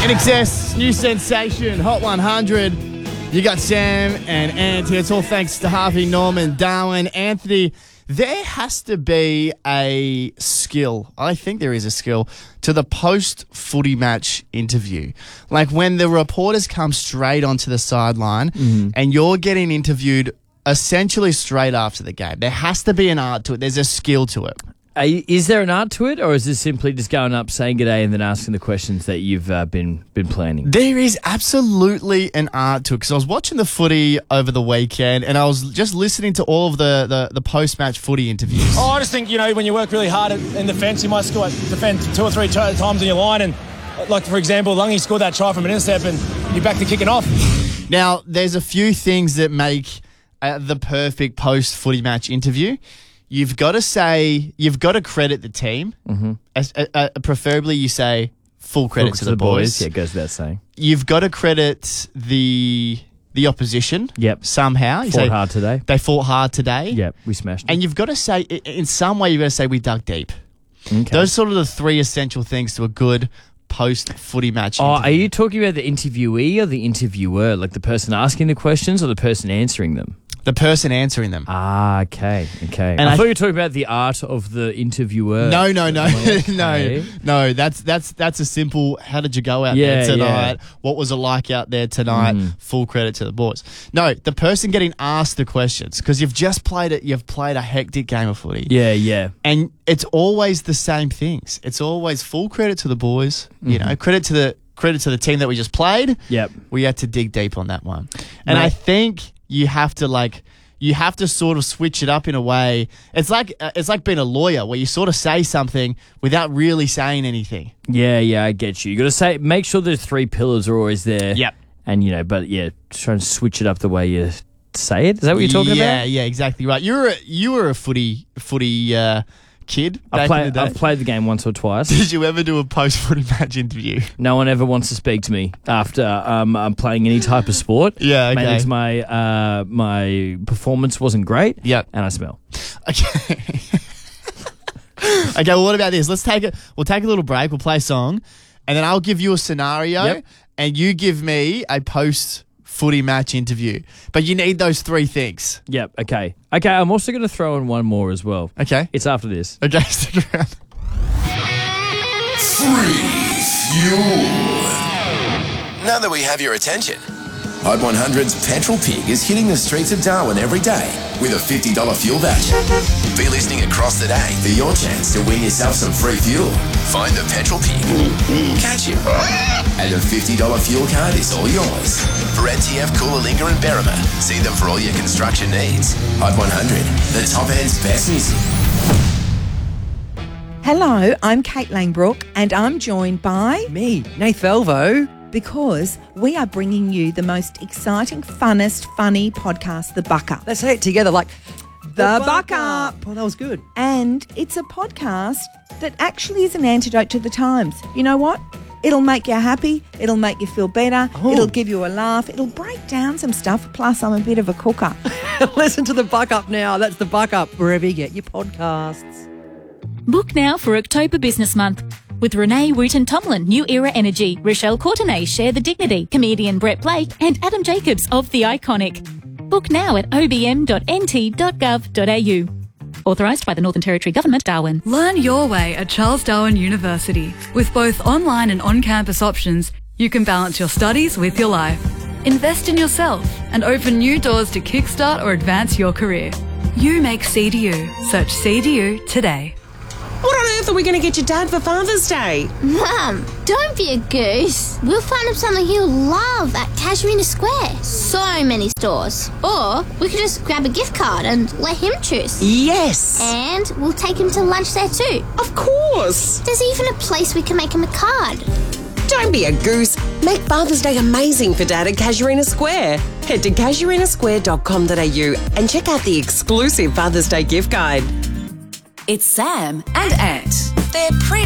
INXS, new sensation, Hot 100. You got Sam and Anthony. It's all thanks to Harvey Norman, Darwin, Anthony. There has to be a skill, I think there is a skill, to the post-footy match interview. Like when the reporters come straight onto the sideline and you're getting interviewed essentially straight after the game. There has to be an art to it. There's a skill to it. Is there an art to it, or is this simply just going up, saying g'day, and then asking the questions that you've been planning? There is absolutely an art to it, because I was watching the footy over the weekend and I was just listening to all of the post-match footy interviews. Oh, I just think, when you work really hard in defence, you might defend 2 or 3 times in your line, and like, for example, Lungy scored that try from an intercept and you're back to kicking off. Now, there's a few things that make the perfect post-footy match interview. You've got to credit the team. Preferably you say full credit to the boys. Yeah, it goes without saying. You've got to credit the opposition. Yep. Somehow. You say, hard today. They fought hard today. Yep, we smashed it. And you've got to say, in some way, you've got to say we dug deep. Okay. Those sort of the 3 essential things to a good post-footy match interview. Are you talking about the interviewee or the interviewer? Like the person asking the questions or the person answering them? The person answering them. Ah, okay. And I thought you were talking about the art of the interviewer. No. Okay. No. That's a simple. How did you go out there tonight? Yeah. What was it like out there tonight? Full credit to the boys. No, the person getting asked the questions, because you've just played it. You've played a hectic game of footy. Yeah. And it's always the same things. It's always full credit to the boys. Credit to the team that we just played. Yep. We had to dig deep on that one, and I think. You have to sort of switch it up in a way. It's like being a lawyer, where you sort of say something without really saying anything. Yeah, I get you. You got to make sure the 3 pillars are always there. Yep. And try and switch it up the way you say it. Is that what you're talking about? Yeah, exactly right. You were a footy kid. I've played the game once or twice. Did you ever do a post-footy match interview? No one ever wants to speak to me after I'm playing any type of sport. Yeah, okay. Mainly 'cause my performance wasn't great. Yep. And I smell. Okay. Okay, well, what about this? We'll take a little break, we'll play a song, and then I'll give you a scenario, and you give me a post-footy match interview. But you need those 3 things. Yep, okay. Okay, I'm also going to throw in one more as well. Okay. It's after this. Okay, stick around. Free fuel. Now that we have your attention, Hot 100's Petrol Pig is hitting the streets of Darwin every day with a $50 fuel voucher. Be listening across the day for your chance to win yourself some free fuel. Find the Petrol Pig, catch him, and a $50 fuel card is all yours. For NTF, Coolalingga and Berrima, see them for all your construction needs. Hot 100, the top end's best music. Hello, I'm Kate Langbrook, and I'm joined by... Me, Nath Velvo. Because we are bringing you the most exciting, funnest, funny podcast, The Buck Up. Let's say it together like... The Buck Up. Oh, that was good. And it's a podcast that actually is an antidote to the times. You know what? It'll make you happy. It'll make you feel better. Oh. It'll give you a laugh. It'll break down some stuff. Plus, I'm a bit of a cooker. Listen to The Buck Up now. That's The Buck Up, wherever you get your podcasts. Book now for October Business Month. With Renee Wooten-Tomlin, New Era Energy, Rochelle Courtenay, Share the Dignity, comedian Brett Blake, and Adam Jacobs of The Iconic. Book now at obm.nt.gov.au. Authorised by the Northern Territory Government, Darwin. Learn your way at Charles Darwin University. With both online and on-campus options, you can balance your studies with your life. Invest in yourself and open new doors to kickstart or advance your career. You make CDU. Search CDU today. What on earth are we going to get your dad for Father's Day? Mum, don't be a goose. We'll find him something he'll love at Casuarina Square. So many stores. Or we could just grab a gift card and let him choose. Yes. And we'll take him to lunch there too. Of course. There's even a place we can make him a card. Don't be a goose. Make Father's Day amazing for Dad at Casuarina Square. Head to casuarinasquare.com.au and check out the exclusive Father's Day gift guide. It's Sam and Ant. They're pretty